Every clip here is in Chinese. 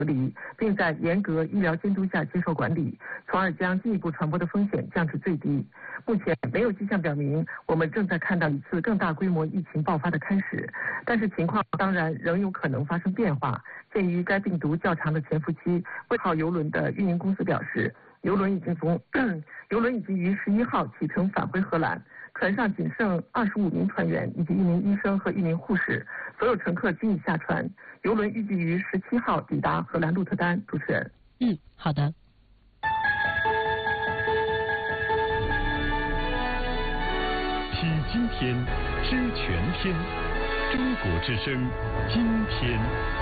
隔离，并在严格医疗监督下接受管理，从而将进一步传播的风险降至最低。目前没有迹象表明我们正在看到一次更大规模疫情爆发的开始，但是情况当然仍有可能发生变化。鉴于该病毒较长的潜伏期，8号邮轮的运营公司表示，邮轮已经于11号启程返回荷兰，船上仅剩25名船员以及1名医生和1名护士，所有乘客均已下船。邮轮预计于17号抵达荷兰鹿特丹。主持人。 好的。 听今天，知全天，中国之声，今天。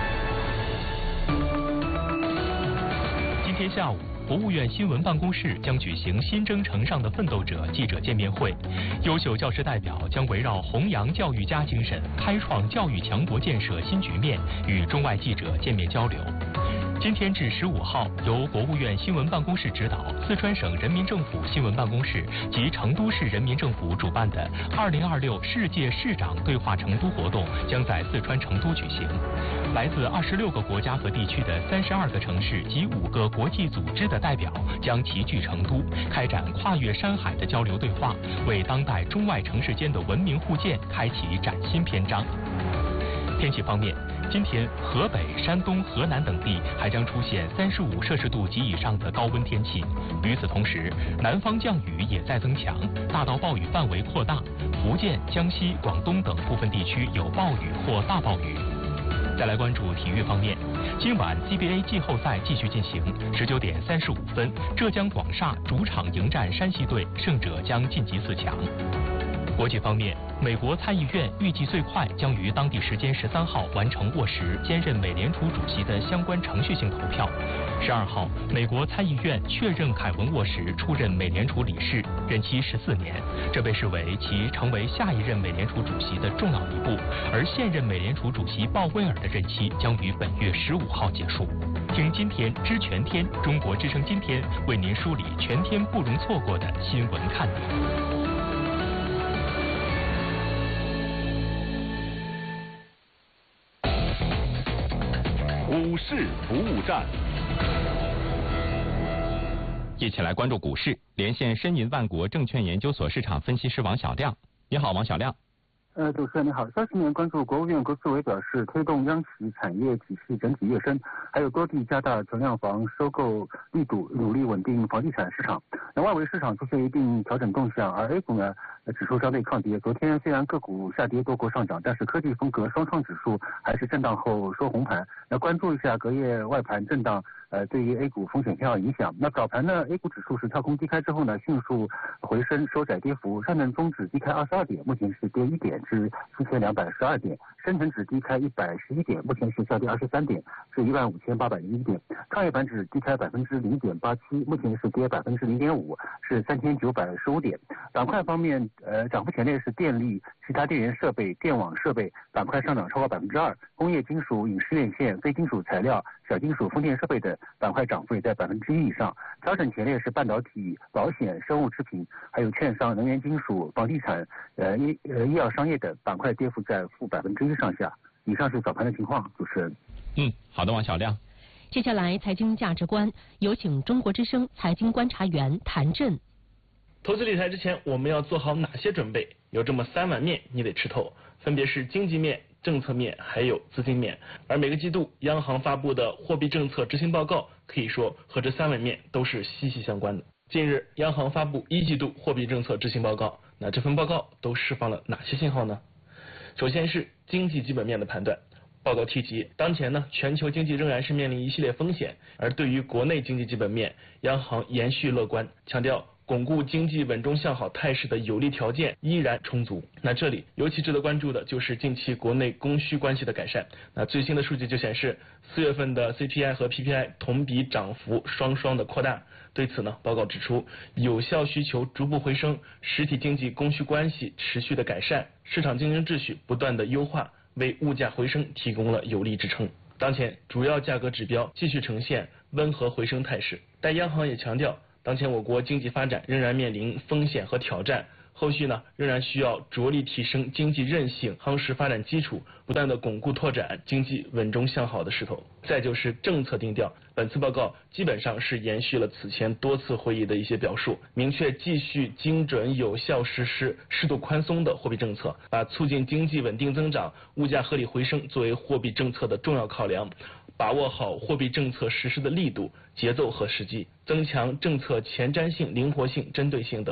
今天下午，国务院新闻办公室将举行新征程上的奋斗者记者见面会，优秀教师代表将围绕弘扬教育家精神，开创教育强国建设新局面，与中外记者见面交流。今天至15号，由国务院新闻办公室指导，四川省人民政府新闻办公室及成都市人民政府主办的2026世界市长对话成都活动将在四川成都举行。来自26个国家和地区的32个城市及5个国际组织的代表将齐聚成都，开展跨越山海的交流对话，为当代中外城市间的文明互鉴开启崭新篇章。天气方面，今天河北、山东、河南等地还将出现35摄氏度及以上的高温天气。与此同时，南方降雨也在增强，大到暴雨范围扩大，福建、江西、广东等部分地区有暴雨或大暴雨。再来关注体育方面，今晚 CBA 季后赛继续进行，19点35分，浙江广厦主场迎战山西队，胜者将晋级4强。国际方面，美国参议院预计最快将于当地时间13号完成握实兼任美联储主席的相关程序性投票。12号，美国参议院确认凯文沃什出任美联储理事，任期14年，这被视为其成为下一任美联储主席的重要一步。而现任美联储主席鲍威尔的任期将于本月15号结束。听今天知全天，中国之声今天为您梳理全天不容错过的新闻看点。 股市服务站， 一起来关注股市，连线申银万国证券研究所市场分析师王小亮。你好，王小亮。 主持人你好，消息面关注国务院国资委表示，推动央企产业体系整体跃升，还有多地加大存量房收购力度，努力稳定房地产市场。那外围市场出现一定调整动向，而 A 股呢指数相对抗跌。昨天虽然个股下跌，多国上涨，但是科技风格双创指数还是震荡后收红盘。那关注一下隔夜外盘震荡对于 A 股风险偏好影响。那早盘呢 A 股指数是跳空低开之后呢迅速回升，收窄跌幅，上证综指低开22点，目前是跌1点至4212点，深成指低开111点，目前是下跌23点，是15801点。创业板指低开0.87%，目前是跌0.5%，是3915点。板块方面，涨幅前列是电力、其他电源设备、电网设备板块上涨超过2%，工业金属、影视院线、非金属材料、小金属、风电设备等板块涨幅也在1%以上。调整前列是半导体、保险、生物制品，还有券商、能源金属、房地产、医药商业等板块跌幅在-1%上下。以上是早盘的情况，主持人。 好的，王小亮。 接下来财经价值观，有请中国之声财经观察员谭震。 投资理财之前，我们要做好哪些准备？有这么3碗面你得吃透，分别是经济面、政策面还有资金面。而每个季度央行发布的货币政策执行报告，可以说和这3碗面都是息息相关的。近日，央行发布1季度货币政策执行报告，那这份报告都释放了哪些信号呢？首先是经济基本面的判断。报告提及，当前呢，全球经济仍然是面临一系列风险，而对于国内经济基本面，央行延续乐观，强调巩固经济稳中向好态势的有利条件依然充足。那这里尤其值得关注的就是近期国内供需关系的改善。那最新的数据就显示，4月份的 CPI 和 PPI 同比涨幅双的扩大。对此呢，报告指出，有效需求逐步回升，实体经济供需关系持续的改善，市场竞争秩序不断的优化，为物价回升提供了有力支撑。当前主要价格指标继续呈现温和回升态势，但央行也强调，当前我国经济发展仍然面临风险和挑战， 后续呢仍然需要着力提升经济韧性，夯实发展基础，不断的巩固拓展经济稳中向好的势头。再就是政策定调，本次报告基本上是延续了此前多次会议的一些表述，明确继续精准有效实施适度宽松的货币政策，把促进经济稳定增长、物价合理回升作为货币政策的重要考量，把握好货币政策实施的力度、节奏和时机，增强政策前瞻性、灵活性、针对性等。